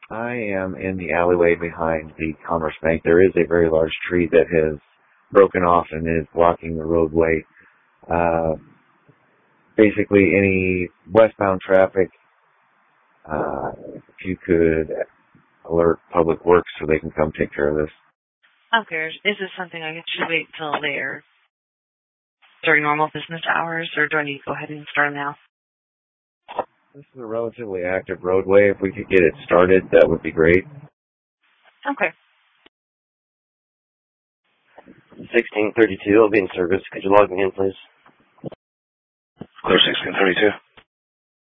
I am in the alleyway behind the Commerce Bank. There is a very large tree that has broken off and is blocking the roadway. Basically, any westbound traffic, if you could alert Public Works so they can come take care of this. Okay. Is this something I should wait till later during normal business hours, or do I need to go ahead and start now? This is a relatively active roadway. If we could get it started, that would be great. Okay. 1632, I'll be in service. Could you log me in, please? Clear 1632.